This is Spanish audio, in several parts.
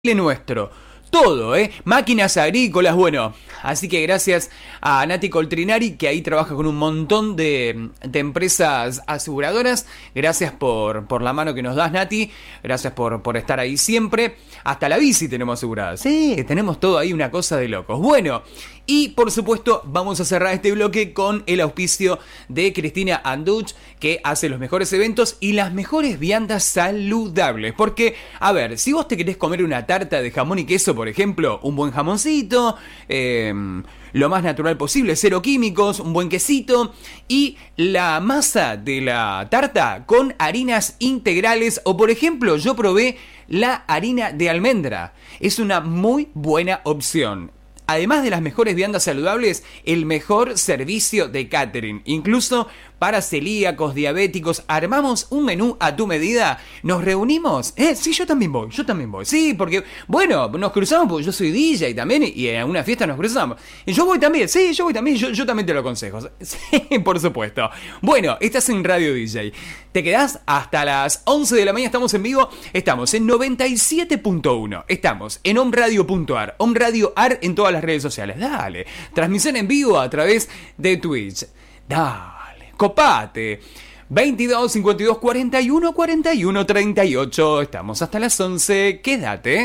nuestro. Todo, máquinas agrícolas, bueno. Así que gracias a Nati Coltrinari, que ahí trabaja con un montón de empresas aseguradoras. Gracias por la mano que nos das, Nati. Gracias por estar ahí siempre. Hasta la bici tenemos asegurada. Sí, tenemos todo ahí, una cosa de locos. Bueno, y por supuesto vamos a cerrar este bloque con el auspicio de Cristina Anduch, que hace los mejores eventos y las mejores viandas saludables. Porque, a ver, si vos te querés comer una tarta de jamón y queso, por ejemplo, un buen jamoncito, lo más natural posible, cero químicos, un buen quesito y la masa de la tarta con harinas integrales, o por ejemplo, yo probé la harina de almendra. Es una muy buena opción. Además de las mejores viandas saludables, el mejor servicio de catering. Incluso para celíacos, diabéticos, armamos un menú a tu medida. ¿Nos reunimos? Sí, yo también voy. Sí, porque, bueno, nos cruzamos porque yo soy DJ también y en alguna fiesta nos cruzamos. Y yo voy también, sí, yo también te lo aconsejo. Sí, por supuesto. Bueno, estás en Radio DJ. Te quedás hasta las 11 de la mañana, estamos en vivo. Estamos en 97.1. Estamos en omradio.ar. Omradio.ar en todas las redes sociales. Dale. Transmisión en vivo a través de Twitch. Dale. Copate. 22 52 41 41 38. Estamos hasta las 11. Quédate.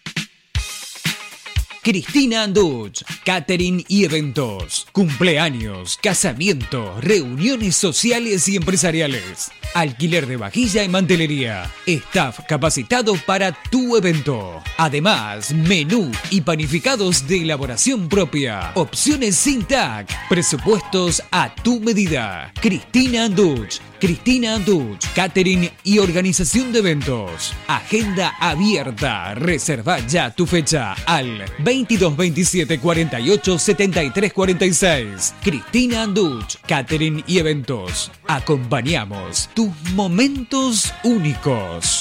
Cristina Anduch, catering y eventos, cumpleaños, casamientos, reuniones sociales y empresariales, alquiler de vajilla y mantelería, staff capacitado para tu evento. Además, menú y panificados de elaboración propia, opciones sin tag, presupuestos a tu medida. Cristina Anduch, catering y organización de eventos. Agenda abierta. Reserva ya tu fecha al 22 27 48 73 46. Cristina Anduch, catering y eventos. Acompañamos tus momentos únicos.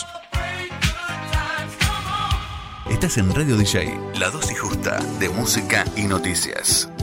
Estás en Radio DJ, la dosis justa de música y noticias.